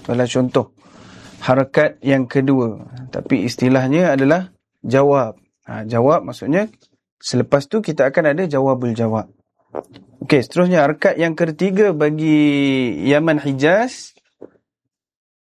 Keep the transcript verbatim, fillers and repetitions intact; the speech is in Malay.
adalah contoh harakat yang kedua. Tapi istilahnya adalah jawab. Ha, jawab maksudnya selepas tu kita akan ada jawabul jawab. Okey, seterusnya harakat yang ketiga bagi Yaman Hijaz